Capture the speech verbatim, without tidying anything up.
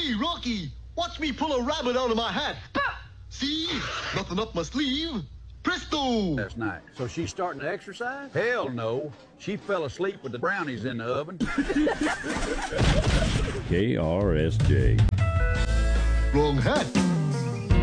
Hey, Rocky, watch me pull a rabbit out of my hat. See? Nothing up my sleeve. Presto! Last night. So she's starting to exercise? Hell no. She fell asleep with the brownies in the oven. K R S J. Wrong hat.